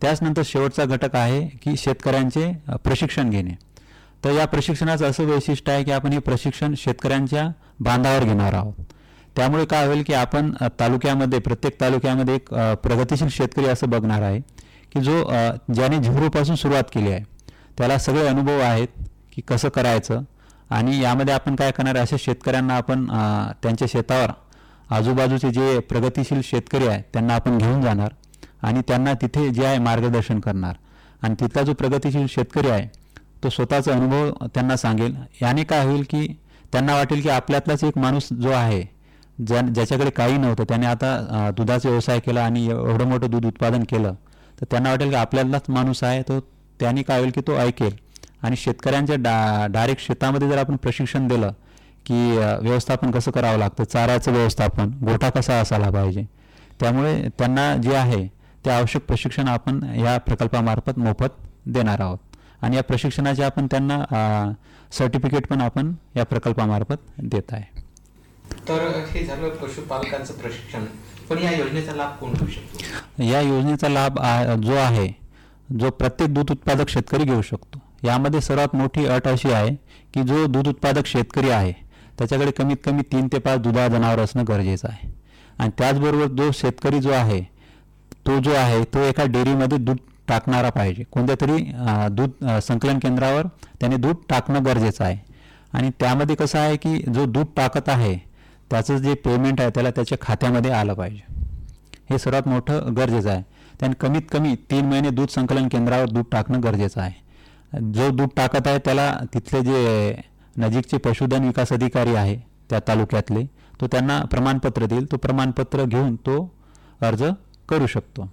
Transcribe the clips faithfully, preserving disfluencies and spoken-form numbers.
त्याचनंतर शेवटचा घटक आहे की शेतकऱ्यांचे प्रशिक्षण घेणे. तर या प्रशिक्षणाचं असं वैशिष्ट्य आहे की आपण हे प्रशिक्षण शेतकऱ्यांच्या बांधावर घेणार आहोत. त्यामुळे काय होईल की आपण तालुक्यामध्ये प्रत्येक तालुक्यामध्ये एक प्रगतिशील शेतकरी असं बघणार आहे की जो ज्याने झिरोपासून सुरुवात केली आहे, त्याला सगळे अनुभव आहेत की कसं करायचं. आणि यामध्ये आपण काय करणार आहे, अशा शेतकऱ्यांना आपण त्यांच्या शेतावर आजूबाजूचे जे प्रगतिशील शेतकरी आहेत त्यांना आपण घेऊन जाणार आणि त्यांना तिथे जे आहे मार्गदर्शन करणार. आणि तिथला जो प्रगतिशील शेतकरी आहे तो स्वतःचा अनुभव त्यांना सांगेल. याने काय होईल की त्यांना वाटेल की आपल्यातलाच एक माणूस जो आहे, ज्या ज्याच्याकडे काही नव्हतं, त्याने आता दुधाचा व्यवसाय केला आणि एवढं मोठं दूध उत्पादन केलं, तर त्यांना वाटेल की आपल्यातलाच माणूस आहे. तो त्याने काय होईल की तो ऐकेल. आणि शेतकऱ्यांच्या डा डायरेक्ट शेतामध्ये जर आपण प्रशिक्षण दिलं की व्यवस्थापन कसं करावं लागतं, चाऱ्याचं व्यवस्थापन, गोठा कसा असायला पाहिजे, त्यामुळे त्यांना जे आहे ते आवश्यक प्रशिक्षण आपण या प्रकल्पामार्फत मोफत देणार आहोत. आणि या प्रशिक्षणाचे आपण त्यांना सर्टिफिकेट पण आपण या प्रकल्पामार्फत देत आहे. तर हे झालं पशुपालकांचं प्रशिक्षण, पण या योजनेचा लाभ कोण घेऊ शकतो? या योजनेचा लाभ जो आहे जो प्रत्येक दूध उत्पादक शेतकरी घेऊ शकतो. यामध्ये सर्वात मोठी अट अशी आहे की जो दूध उत्पादक शेतकरी आहे त्याच्याकडे कमीत कमी तीन ते पाच दुधा जनावर असणं गरजेचं आहे. आणि त्याचबरोबर जो शेतकरी जो आहे तो जो आहे तो एका डेअरीमध्ये दूध टाकणारा पाहिजे. कोणत्या तरी दूध संकलन केंद्रावर त्याने दूध टाकणं गरजेचं आहे. आणि त्यामध्ये कसं आहे की जो दूध टाकत आहे त्याचं जे पेमेंट आहे त्याला त्याच्या खात्यामध्ये आलं पाहिजे. हे सर्वात मोठं गरजेचं आहे. त्याने कमीत कमी तीन महिने दूध संकलन केंद्रावर दूध टाकणं गरजेचं आहे. जो दूध टाकत आहे त्याला तिथले जे नजीकचे पशुधन विकास अधिकारी आहे त्या तालुक्यातले, तो त्यांना प्रमाणपत्र देईल. तो प्रमाणपत्र घेऊन तो अर्ज करू शकतो.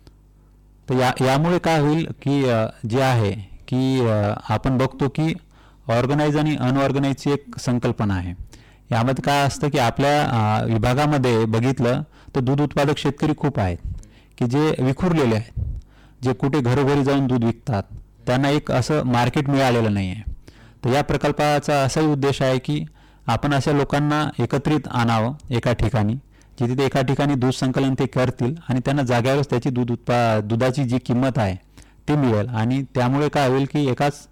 तर या यामुळे काय होईल की जे आहे की आपण बघतो की ऑर्गनाईज आणि अनऑर्गनाईजची एक संकल्पना आहे. यामध्ये काय असतं की आपल्या विभागामध्ये बघितलं तर दूध उत्पादक शेतकरी खूप आहेत की जे विखुरलेले आहेत, जे कुठे घरोघरी जाऊन दूध विकतात, त्यांना एक असं मार्केट मिळालेलं नाही आहे. तर या प्रकल्पाचा असाही उद्देश आहे की आपण अशा लोकांना एकत्रित आणावं एका ठिकाणी, जिथे ते एका ठिकाणी दूध संकलन ते करतील आणि त्यांना जाग्यावरच त्याची दूध उत्पा दुधाची जी किंमत आहे ती मिळेल. आणि त्यामुळे काय होईल की एकाच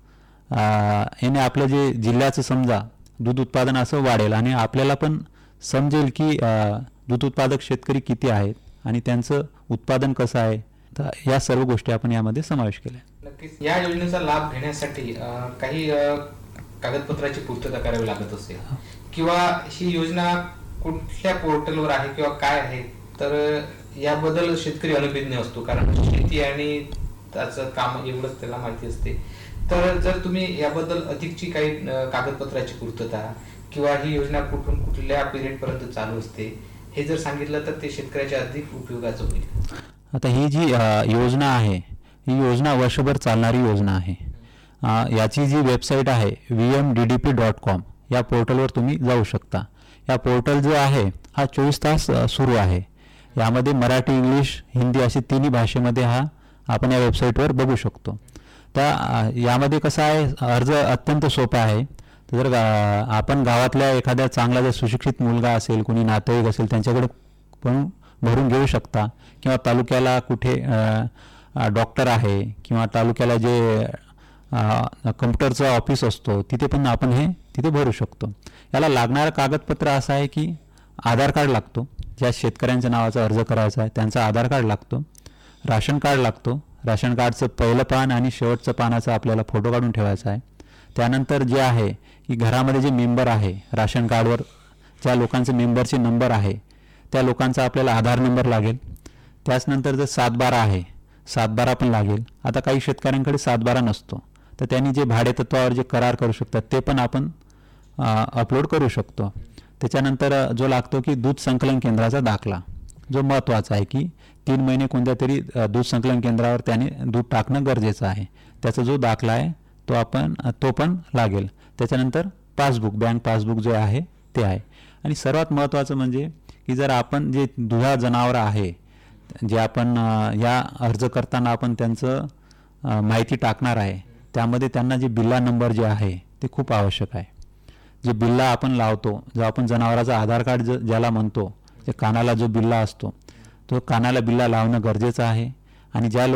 याने आपलं जे जिल्ह्याचं समजा दूध उत्पादन असं वाढेल आणि आपल्याला पण समजेल की दूध उत्पादक शेतकरी किती आहेत आणि त्यांचं उत्पादन कसं आहे. तर या सर्व गोष्टी आपण यामध्ये समावेश केल्या. नक्कीच या योजनेचा लाभ घेण्यासाठी काही कागदपत्राची पूर्तता करावी लागत असेल, किंवा ही योजना कुठल्या पोर्टलवर आहे किंवा काय आहे, तर याबद्दल शेतकरी अनभिज्ञ असतो, कारण शेती आणि त्याचं काम एवढंच त्याला माहिती असते. तर जर तुम्ही याबद्दल अधिकची काही कागदपत्राची पूर्तता किंवा ही योजना कुठून कुठल्या पिरियड पर्यंत चालू असते हे जर सांगितलं तर ते शेतकऱ्याच्या अधिक उपयोगाचं होईल. आता ही जी योजना आहे ही योजना वर्षभर चालणारी योजना आहे. याची जी वेबसाईट आहे V M D D P dot com या पोर्टलवर तुम्ही जाऊ शकता. या पोर्टल जो आहे हा चोवीस तास सुरू आहे. यामध्ये मराठी, इंग्लिश, हिंदी अशी तिन्ही भाषेमध्ये हा आपण या वेबसाईटवर बघू शकतो. तर यामध्ये कसं आहे, अर्ज अत्यंत सोपा आहे. तर जर आपण गावातल्या एखाद्या चांगला जर सुशिक्षित मुलगा असेल, कोणी नातेवाईक असेल, त्यांच्याकडे पण भरून घेऊ शकता. किंवा तालुक्याला कुठे डॉक्टर आहे किंवा तालुक्याला जे कम्प्युटरचा ऑफिस असतो तिथे पण आपण हे तिथे भरू शकतो. याला लागणारं कागदपत्र असं आहे की आधार कार्ड लागतो, ज्या शेतकऱ्यांच्या नावाचा अर्ज करायचा आहे त्यांचा आधार कार्ड लागतो, राशन कार्ड लागतो, राशन कार्डचं पहिलं पान आणि शेवटचं पानाचा आपल्याला फोटो काढून ठेवायचा आहे. त्यानंतर जे आहे की घरामध्ये जे मेंबर आहे, राशन कार्डवर ज्या लोकांचे मेंबरचे नंबर आहे त्या लोकांचा आपल्याला आधार नंबर लागेल. त्याचनंतर जर सातबारा आहे, सातबारा पण लागेल. आता काही शेतकऱ्यांकडे सातबारा नसतो, तर त्यांनी जे भाडेतत्वावर जे करार करू शकतात ते पण आपण अपलोड करू शकतो. त्याच्यानंतर जो लागतो की दूध संकलन केंद्राचा दाखला, जो महत्त्वाचा आहे की तीन महिने कोणत्या तरी दूध संकलन केंद्रावर त्याने दूध टाकणं गरजेचं आहे. त्याचा जो दाखला आहे तो आपण तो पण लागेल. त्याच्यानंतर पासबुक, बँक पासबुक जे आहे ते आहे. आणि सर्वात महत्त्वाचं म्हणजे की जर आपण जे दुधा जनावरं आहे जे आपण या अर्ज करताना आपण त्यांचं माहिती टाकणार आहे, त्यामध्ये त्यांना जे बिल्ला नंबर जे आहे ते खूप आवश्यक आहे. जे बिल्ला आपण लावतो, जो आपण जनावराचा आधार कार्ड ज ज्याला म्हणतो, जे कानाला जो बिल्ला असतो तो कानाला बिल्ला लावणं गरजेचं आहे. आणि ज्या